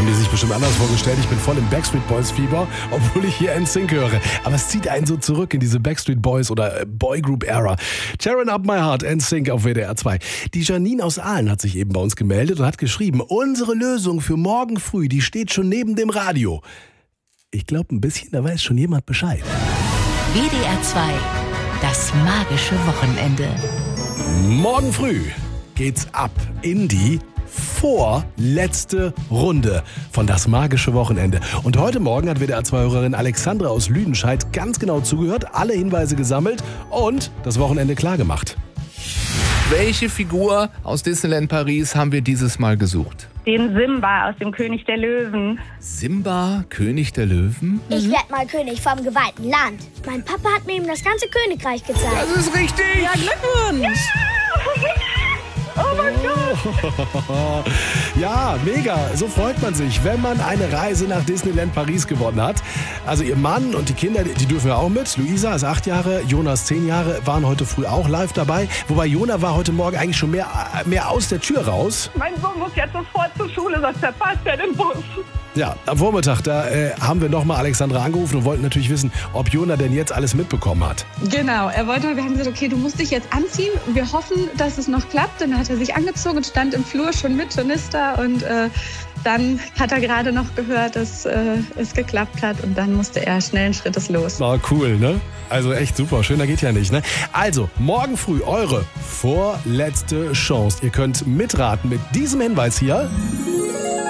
Haben die sich bestimmt anders vorgestellt. Ich bin voll im Backstreet Boys Fieber, obwohl ich hier NSYNC höre. Aber es zieht einen so zurück in diese Backstreet Boys oder Boygroup Era. Tearing Up My Heart, NSYNC auf WDR 2. Die Janine aus Aalen hat sich eben bei uns gemeldet und hat geschrieben, unsere Lösung für morgen früh, die steht schon neben dem Radio. Ich glaube ein bisschen, da weiß schon jemand Bescheid. WDR 2, das magische Wochenende. Morgen früh geht's ab in die vorletzte Runde von Das magische Wochenende. Und heute Morgen hat WDR 2-Hörerin Alexandra aus Lüdenscheid ganz genau zugehört, alle Hinweise gesammelt und das Wochenende klargemacht. Welche Figur aus Disneyland Paris haben wir dieses Mal gesucht? Den Simba aus dem König der Löwen. Simba, König der Löwen? Ich werde mal König vom geweihten Land. Mein Papa hat mir eben das ganze Königreich gezeigt. Das ist richtig! Ja, Glückwunsch! Oh mein Gott! Ja, mega. So freut man sich, wenn man eine Reise nach Disneyland Paris gewonnen hat. Also ihr Mann und die Kinder, die dürfen ja auch mit. Luisa ist 8 Jahre, Jonas 10 Jahre, waren heute früh auch live dabei. Wobei Jona war heute Morgen eigentlich schon mehr aus der Tür raus. Mein Sohn muss jetzt sofort zur Schule, sonst verpasst er den Bus. Ja, am Vormittag, da haben wir nochmal Alexandra angerufen und wollten natürlich wissen, ob Jona denn jetzt alles mitbekommen hat. Genau, wir haben gesagt, okay, du musst dich jetzt anziehen. Wir hoffen, dass es noch klappt. Dann hat er sich angezogen und stand im Flur schon mit Jonista und dann hat er gerade noch gehört, dass es geklappt hat und dann musste er schnellen Schrittes los. War cool, ne? Also echt super, schöner geht ja nicht, ne? Also, morgen früh eure vorletzte Chance. Ihr könnt mitraten mit diesem Hinweis hier.